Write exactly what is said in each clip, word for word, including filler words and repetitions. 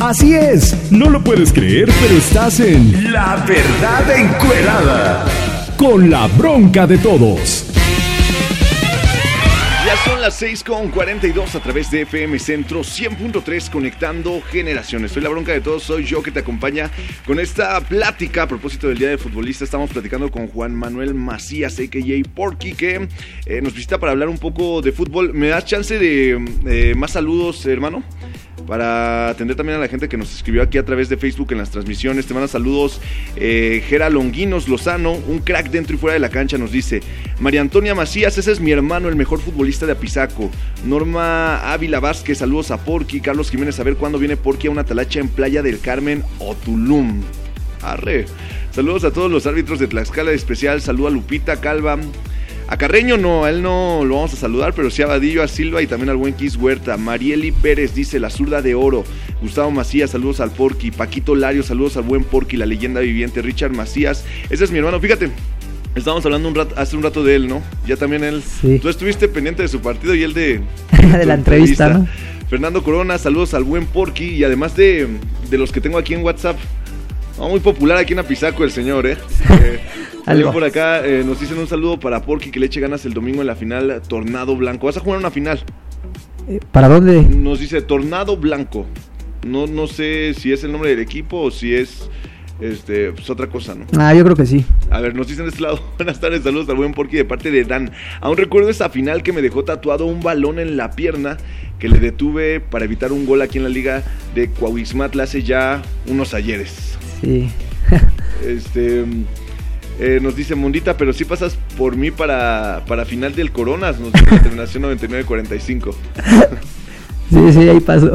Así es, no lo puedes creer, pero estás en La Verdad Encuerada, con la bronca de todos. Ya son las seis con cuarenta y dos a través de F M Centro cien punto tres, conectando generaciones. Soy la bronca de todos, soy yo que te acompaña con esta plática a propósito del Día del Futbolista. Estamos platicando con Juan Manuel Macías, a k a. Porky, que eh, nos visita para hablar un poco de fútbol. ¿Me das chance de eh, más saludos, hermano? Para atender también a la gente que nos escribió aquí a través de Facebook en las transmisiones. Te manda saludos eh, Gera Longuinos Lozano, un crack dentro y fuera de la cancha, nos dice. María Antonia Macías, ese es mi hermano, el mejor futbolista de Apizaco. Norma Ávila Vázquez, saludos a Porky. Carlos Jiménez, a ver cuándo viene Porky a una talacha en Playa del Carmen o Tulum. Arre. Saludos a todos los árbitros de Tlaxcala, de especial saludo a Lupita Calva. A Carreño no, a él no lo vamos a saludar, pero sí a Vadillo, a Silva y también al buen Kiss Huerta. Marieli Pérez dice, la zurda de oro. Gustavo Macías, saludos al Porky. Paquito Lario, saludos al buen Porky, la leyenda viviente. Richard Macías, ese es mi hermano, fíjate. Estábamos hablando un rato, hace un rato de él, ¿no? Ya también él, sí. Tú estuviste pendiente de su partido y él de... de, de la entrevista, ¿no? Fernando Corona, saludos al buen Porky y además de, de los que tengo aquí en WhatsApp. Oh, muy popular aquí en Apizaco el señor, ¿eh? eh Algo. Por acá eh, nos dicen un saludo para Porky, que le eche ganas el domingo en la final Tornado Blanco. ¿Vas a jugar una final? ¿Para dónde? Nos dice Tornado Blanco. No, no sé si es el nombre del equipo o si es este pues otra cosa, ¿no? Ah, yo creo que sí. A ver, nos dicen de este lado. Buenas tardes, saludos al buen Porky de parte de Dan. Aún recuerdo esa final que me dejó tatuado un balón en la pierna que le detuve para evitar un gol aquí en la liga de Cuauhixmatla hace ya unos ayeres. Sí. este eh, nos dice Mondita, pero si sí pasas por mí para, para final del Coronas, nos dice la terminación noventa y nueve cuarenta y cinco. Sí, sí, ahí paso.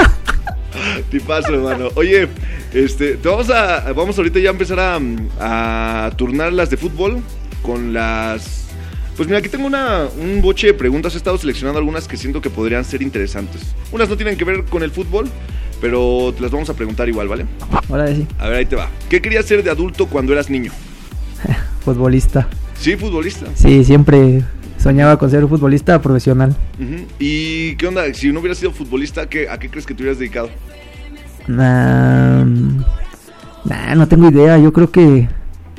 Tipazo, hermano. Oye, este, te vamos a vamos ahorita ya a empezar a, a turnar las de fútbol con las. Pues mira, aquí tengo una, un boche de preguntas. He estado seleccionando algunas que siento que podrían ser interesantes. Unas no tienen que ver con el fútbol, pero te las vamos a preguntar igual, ¿vale? Ahora sí. A ver, ahí te va. ¿Qué querías ser de adulto cuando eras niño? Futbolista. ¿Sí, futbolista? Sí, siempre soñaba con ser un futbolista profesional. Uh-huh. ¿Y qué onda? Si no hubieras sido futbolista, ¿qué, ¿a qué crees que te hubieras dedicado? Nah, nah, no tengo idea. Yo creo que...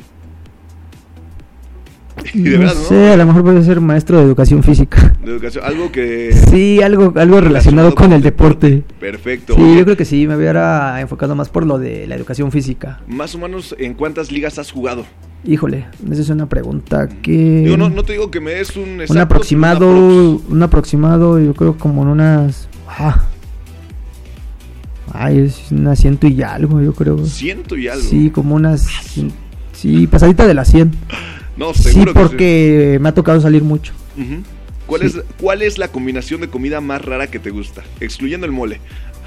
¿De verdad, no no? sé, a lo mejor puede ser maestro de educación física. De educación, algo que... Sí, algo, algo relacionado con, con el deporte. deporte. Perfecto. Sí, oye, yo creo que sí, me hubiera enfocado más por lo de la educación física. Más o menos, ¿en cuántas ligas has jugado? Híjole, esa es una pregunta que... Digo, no, no te digo que me des un exacto, un aproximado, un aproximado, yo creo como en unas... Ah, ay, es unas ciento y algo, yo creo. ¿Ciento y algo? Sí, como unas... Sí, pasadita de las cien. No, seguro. Sí, porque que sí. Me ha tocado salir mucho. Uh-huh. ¿Cuál, sí. es, ¿Cuál es la combinación de comida más rara que te gusta? Excluyendo el mole.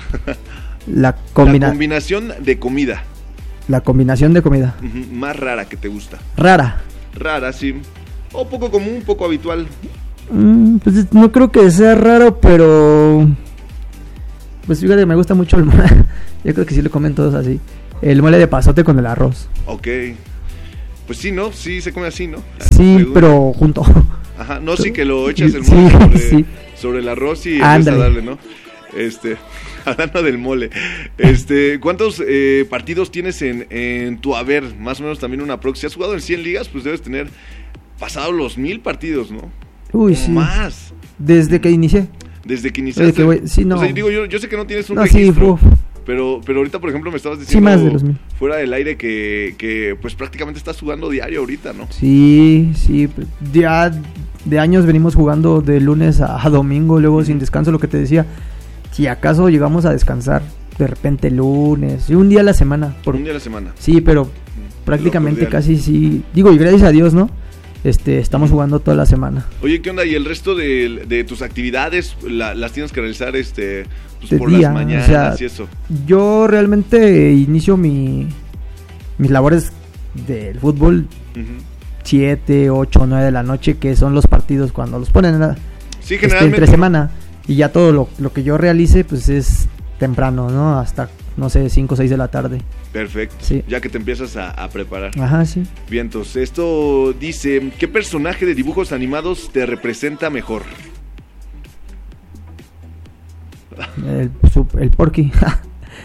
La, combina... la combinación de comida. La combinación de comida. Uh-huh. Más rara que te gusta. Rara. Rara, sí. O poco común, poco habitual. Mm, pues no creo que sea raro, pero... Pues fíjate, me gusta mucho el mole. Yo creo que sí lo comen todos así. El mole de pasote con el arroz. Ok. Pues sí, ¿no? Sí se come así, ¿no? Sí, Según... pero junto. Ajá, no, sí que lo echas el sí, mole sobre, sí. sobre el arroz y empiezas a darle, ¿no? Este, hablando del mole, este, ¿cuántos eh, partidos tienes en, en tu haber? Más o menos también una proxy. Si has jugado en cien ligas, pues debes tener pasado los mil partidos, ¿no? Uy, o sí. Más. Desde que inicié. Desde que iniciaste. Desde que voy... Sí, no. O sea, digo, yo, yo sé que no tienes un no, registro. Sí, Pero, pero ahorita, por ejemplo, me estabas diciendo sí, más de los mil. Fuera del aire que, que pues prácticamente estás jugando diario ahorita, ¿no? Sí, sí, ya de años venimos jugando de lunes a, a domingo, luego sin descanso, lo que te decía. Si acaso llegamos a descansar de repente lunes, y un día a la semana. Por un día a la semana. Sí, pero mm, prácticamente casi sí. Digo, y gracias a Dios, ¿no? Este, estamos jugando toda la semana. Oye, ¿qué onda? ¿Y el resto de, de tus actividades la, las tienes que realizar este pues, por día, las mañanas, o sea, y eso? Yo realmente inicio mi mis labores del fútbol siete, ocho, nueve de la noche, que son los partidos cuando los ponen en la, sí, este, entre semana. Y ya todo lo, lo que yo realice pues es temprano, ¿no? Hasta, no sé, cinco o seis de la tarde. Perfecto, sí. Ya que te empiezas a, a preparar. Ajá, sí. Bien, entonces, esto dice, ¿qué personaje de dibujos animados te representa mejor? El, el Porky.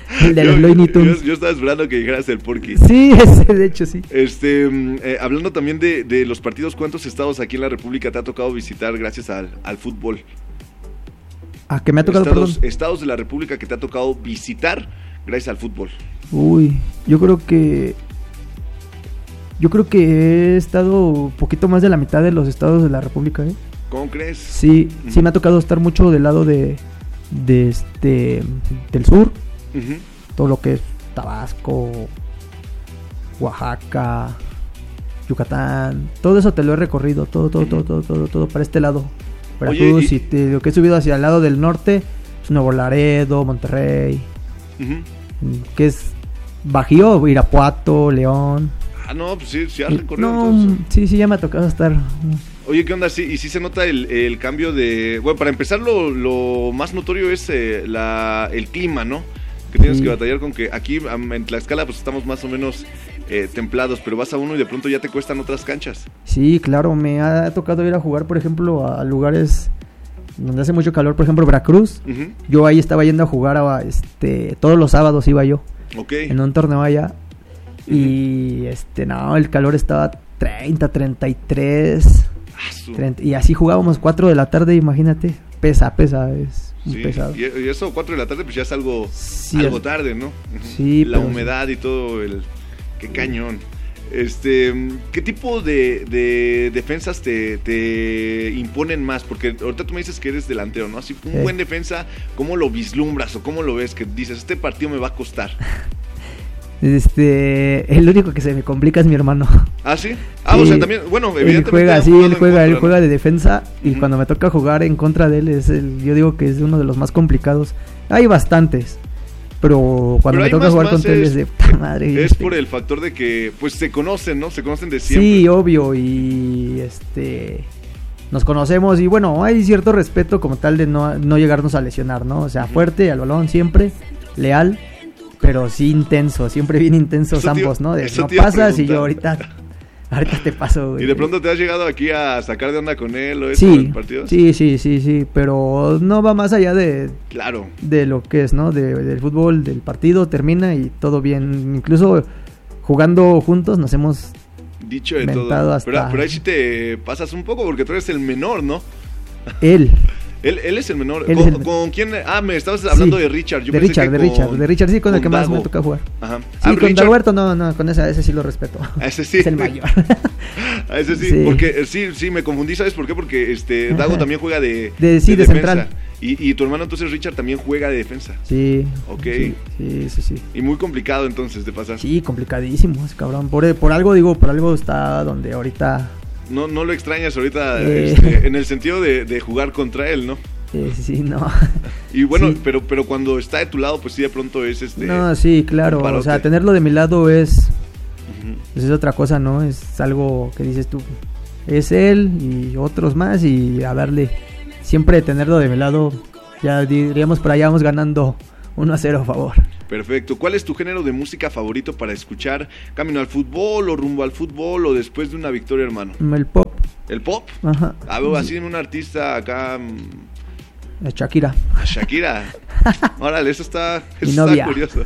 El de los yo, Looney yo, Tunes. yo estaba esperando que dijeras el Porky. Sí, ese, de hecho, sí. Este, eh, hablando también de, de los partidos, ¿cuántos estados aquí en la República te ha tocado visitar gracias al, al fútbol? ¿A qué me ha tocado, estados, perdón? estados de la República que te ha tocado visitar gracias al fútbol. Uy, yo creo que... Yo creo que he estado un poquito más de la mitad de los estados de la República, ¿eh? ¿Cómo crees? Sí, uh-huh. sí me ha tocado estar mucho del lado de... De este... Del sur. Uh-huh. Todo lo que es Tabasco, Oaxaca, Yucatán, todo eso te lo he recorrido, todo, todo, todo, todo, todo, todo para este lado. Veracruz, y te, lo que he subido hacia el lado del norte es Nuevo Laredo, Monterrey, uh-huh. que es Bajío, Irapuato, León. Ah, no, pues sí, sí has recorrido no, entonces. Sí, sí, ya me ha tocado estar. Oye, ¿qué onda? Sí, y sí se nota el, el cambio de... Bueno, para empezar, lo, lo más notorio es eh, la, el clima, ¿no? Que tienes sí. que batallar con que aquí en Tlaxcala pues estamos más o menos eh, templados, pero vas a uno y de pronto ya te cuestan otras canchas. Sí, claro, me ha tocado ir a jugar, por ejemplo, a lugares donde hace mucho calor, por ejemplo, Veracruz. Uh-huh. Yo ahí estaba yendo a jugar a, este, todos los sábados iba yo. Okay. En un torneo allá. Uh-huh. Y este, no, el calor estaba treinta, treinta y tres. Ah, treinta, y así jugábamos cuatro de la tarde, imagínate. Pesa, pesa, es... Sí, pesado. Y eso cuatro de la tarde pues ya es algo, sí, algo tarde, ¿no? Sí, la humedad y todo el qué cañón. Este, ¿qué tipo de, de defensas te, te imponen más? Porque ahorita tú me dices que eres delantero, ¿no? Así un sí. buen defensa, ¿cómo lo vislumbras o cómo lo ves? Que dices, este partido me va a costar. Este, el único que se me complica es mi hermano. ¿Ah, sí? Ah, sí. O sea, también, bueno, evidentemente... Él juega, sí, él juega, contra, él juega ¿no? de defensa y uh-huh. cuando me toca jugar en contra de él, es el, yo digo que es uno de los más complicados. Hay bastantes, pero cuando pero me toca más, jugar más contra es, él es de puta madre. Es este. por el factor de que, pues, se conocen, ¿no? Se conocen de siempre. Sí, obvio, y este... Nos conocemos y bueno, hay cierto respeto como tal de no, no llegarnos a lesionar, ¿no? O sea, uh-huh. fuerte al balón siempre, leal... Pero sí intenso, siempre bien intensos eso ambos, tío, ¿no? De no pasas y yo ahorita, ahorita te paso, güey. ¿Y de pronto te has llegado aquí a sacar de onda con él o eso sí, en partidos? Sí, sí, sí, sí, pero no va más allá de... Claro. De lo que es, ¿no? De, del fútbol, del partido, termina y todo bien. Incluso jugando juntos nos hemos... Dicho de todo. Hasta... Pero, pero ahí sí te pasas un poco porque tú eres el menor, ¿no? Él. Él, él es el menor. Él ¿Con, el... ¿Con quién? Ah, me estabas hablando sí, de Richard. Yo de Richard, de con, Richard, de Richard, sí, con, con el que más Dago. me toca jugar. Ajá. Sí, ah, con Richard... Dagoberto no, no, con ese, ese sí lo respeto. A ese sí. Es el mayor. A ese sí, sí, porque sí, sí, me confundí, ¿sabes por qué? Porque este Dago también juega de, de, sí, de, de central. Y, y tu hermano entonces Richard también juega de defensa. Sí. Ok. Sí, sí, sí, sí. Y muy complicado entonces de pasar. Sí, complicadísimo, ese cabrón. Por, por algo, digo, por algo está donde ahorita... No, no lo extrañas ahorita eh... este, en el sentido de, de jugar contra él, ¿no? Sí, sí, no. Y bueno, sí. pero pero cuando está de tu lado, pues sí, de pronto es este... No, sí, claro, o sea, tenerlo de mi lado es... Uh-huh. Pues es otra cosa, ¿no? Es algo que dices tú, es él y otros más y a darle... Siempre tenerlo de mi lado, ya diríamos por allá vamos ganando uno a cero a favor. Perfecto. ¿Cuál es tu género de música favorito para escuchar camino al fútbol o rumbo al fútbol o después de una victoria, hermano? El pop. ¿El pop? Ajá. A ver, así en un artista acá... A Shakira. A Shakira. Órale, eso está, eso está curioso.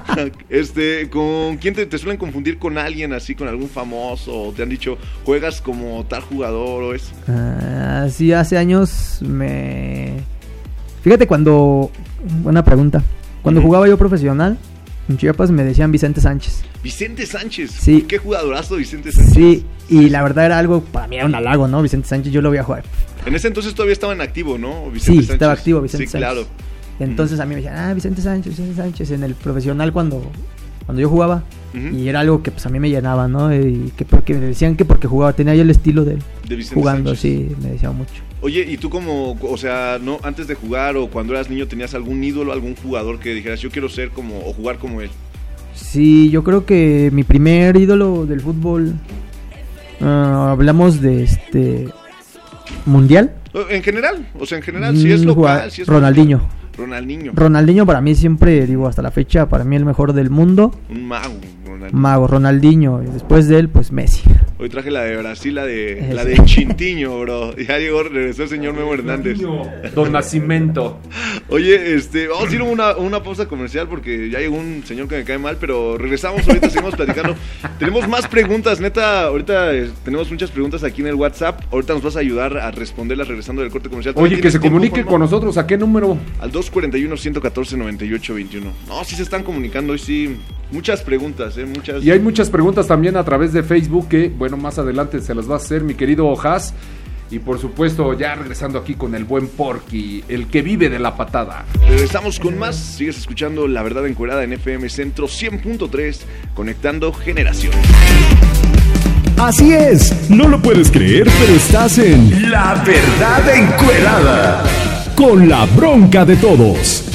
Este, ¿con quién te, te suelen confundir con alguien así, con algún famoso? ¿O te han dicho, juegas como tal jugador o eso? Uh, sí, hace años me... Fíjate cuando... Buena pregunta. Cuando uh-huh. jugaba yo profesional, en Chiapas me decían Vicente Sánchez. Vicente Sánchez. Sí. Qué jugadorazo Vicente Sánchez. Sí, y la verdad era algo, para mí era un halago, ¿no? Vicente Sánchez, yo lo voy a jugar. En ese entonces todavía estaba en activo, ¿no? Vicente sí, Sánchez. estaba activo Vicente sí, Sánchez. Sí, claro. Entonces uh-huh. a mí me decían, ah, Vicente Sánchez, Vicente Sánchez, en el profesional cuando, cuando yo jugaba. Uh-huh. Y era algo que pues a mí me llenaba, ¿no? Y que porque me decían que porque jugaba, tenía yo el estilo de, de Vicente jugando, Sánchez. Sí, me decía mucho. Oye, ¿y tú como, o sea, no antes de jugar o cuando eras niño tenías algún ídolo, algún jugador que dijeras, yo quiero ser como, o jugar como él? Sí, yo creo que mi primer ídolo del fútbol, uh, hablamos de este, mundial. En general, o sea, en general, si es local, si es Ronaldinho. Local. Ronaldinho. Ronaldinho para mí siempre, digo, hasta la fecha, para mí el mejor del mundo. Un mago, Ronaldinho. Mago, Ronaldinho. Y después de él, pues Messi. Hoy traje la de Brasil, la de, la de Chintiño, bro. Ya llegó, regresó el señor Memo Hernández. Don Nacimiento. Oye, este, vamos a ir a una, una pausa comercial porque ya llegó un señor que me cae mal, pero regresamos, ahorita seguimos platicando. Tenemos más preguntas, neta, ahorita eh, tenemos muchas preguntas aquí en el WhatsApp. Ahorita nos vas a ayudar a responderlas regresando del corte comercial. Oye, que se comunique tiempo, con nosotros, ¿a qué número? Al dos cuarenta y uno, ciento catorce, noventa y ocho veintiuno. No, sí se están comunicando hoy, sí. Muchas preguntas, ¿eh? Muchas. Y hay muchas preguntas también a través de Facebook que, bueno, más adelante se las va a hacer mi querido Haas. Y por supuesto, ya regresando aquí con el buen Porky, el que vive de la patada. Regresamos con más. Sigues escuchando La Verdad Encuerada en F M Centro cien punto tres, conectando generaciones. Así es, no lo puedes creer, pero estás en La Verdad Encuerada, con la bronca de todos.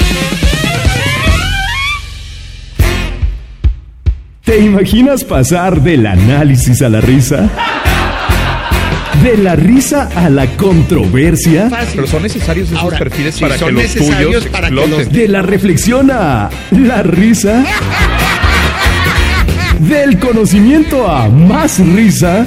¿Te imaginas pasar del análisis a la risa? ¿De la risa a la controversia? Pero son necesarios esos Ahora, perfiles sí, para, que los tuyos para que los ¿De la reflexión a la risa? ¿Del conocimiento a más risa?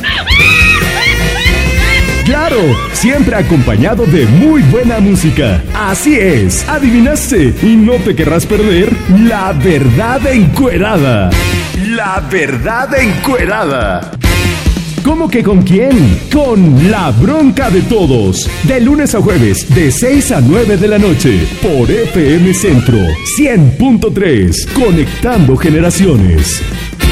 Claro, siempre acompañado de muy buena música. Así es, adivinaste y no te querrás perder La Verdad Encuerada. La Verdad Encuerada. ¿Cómo que con quién? Con La Bronca de Todos. De lunes a jueves, de seis a nueve de la noche. Por F M Centro cien punto tres. Conectando generaciones.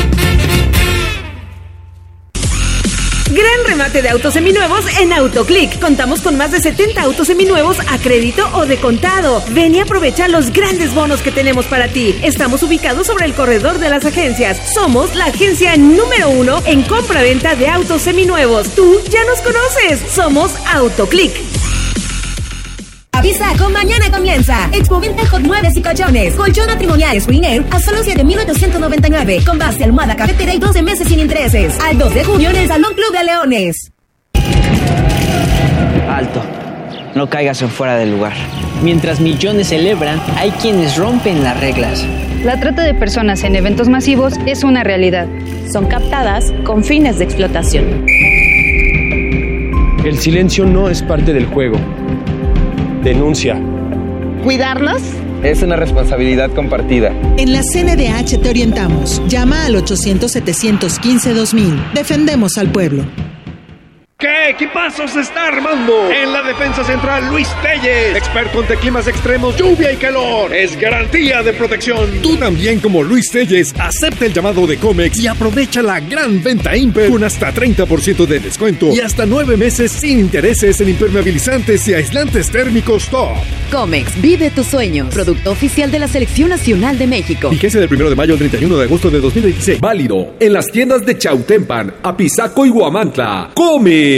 Gran remate de autos seminuevos en Autoclick. Contamos con más de setenta autos seminuevos a crédito o de contado. Ven y aprovecha los grandes bonos que tenemos para ti. Estamos ubicados sobre el corredor de las agencias. Somos la agencia número uno en compra-venta de autos seminuevos. Tú ya nos conoces. Somos Autoclick. Pisaco mañana comienza. Expo Venta Hot Muebles y Colchones. Colchón matrimonial Spring Air a solo siete mil ochocientos noventa y nueve. Con base, almohada, cafetera y doce meses sin intereses. Al dos de junio en el Salón Club de Leones. Alto. No caigas en fuera del lugar. Mientras millones celebran, hay quienes rompen las reglas. La trata de personas en eventos masivos es una realidad. Son captadas con fines de explotación. El silencio no es parte del juego. Denuncia. ¿Cuidarnos? Es una responsabilidad compartida. En la C N D H te orientamos. Llama al ochocientos, setecientos quince, dos mil. Defendemos al pueblo. ¿Qué equipazo se está armando? En la defensa central, Luis Telles, experto ante climas extremos, lluvia y calor. Es garantía de protección. Tú también, como Luis Telles, acepta el llamado de Comex y aprovecha la gran venta Imper con hasta treinta por ciento de descuento y hasta nueve meses sin intereses en impermeabilizantes y aislantes térmicos top. Comex, vive tus sueños. Producto oficial de la Selección Nacional de México. Vigencia del primero de mayo al treinta y uno de agosto de dos mil veintiséis. Válido en las tiendas de Chautempan, Apizaco y Huamantla. Comex.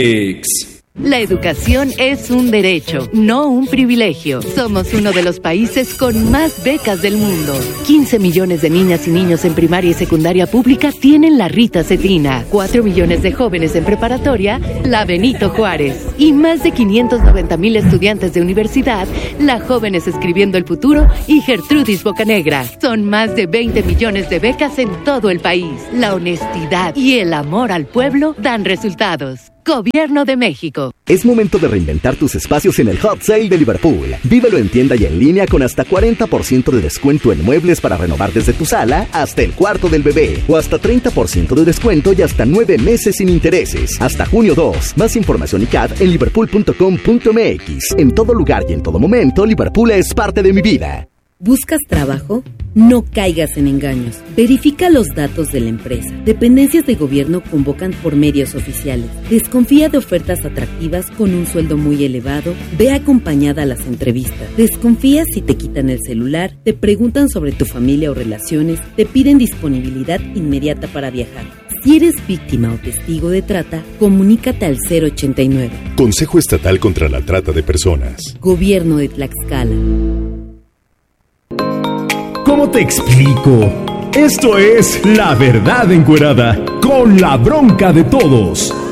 La educación es un derecho, no un privilegio. Somos uno de los países con más becas del mundo. quince millones de niñas y niños en primaria y secundaria pública tienen la Rita Cetina. cuatro millones de jóvenes en preparatoria, la Benito Juárez. Y más de quinientos noventa mil estudiantes de universidad, la Jóvenes Escribiendo el Futuro y Gertrudis Bocanegra. Son más de veinte millones de becas en todo el país. La honestidad y el amor al pueblo dan resultados. Gobierno de México. Es momento de reinventar tus espacios en el Hot Sale de Liverpool. Vívelo en tienda y en línea con hasta cuarenta por ciento de descuento en muebles para renovar desde tu sala hasta el cuarto del bebé. O hasta treinta por ciento de descuento y hasta nueve meses sin intereses. Hasta junio dos. Más información y C A D en liverpool punto com punto m x. En todo lugar y en todo momento, Liverpool es parte de mi vida. ¿Buscas trabajo? No caigas en engaños. Verifica los datos de la empresa. Dependencias de gobierno convocan por medios oficiales. Desconfía de ofertas atractivas con un sueldo muy elevado. Ve acompañada a las entrevistas. Desconfía si te quitan el celular, te preguntan sobre tu familia o relaciones, te piden disponibilidad inmediata para viajar. Si eres víctima o testigo de trata, comunícate al cero ochenta y nueve. Consejo Estatal contra la Trata de Personas. Gobierno de Tlaxcala. ¿Cómo te explico? Esto es La Verdad Encuerada, con la bronca de todos.